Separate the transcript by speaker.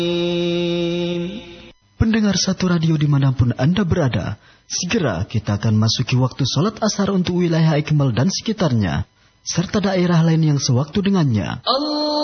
Speaker 1: Pendengar Satu Radio dimanapun Anda berada, segera kita akan masuki waktu sholat asar untuk wilayah Ikmal dan sekitarnya, serta daerah lain yang sewaktu dengannya.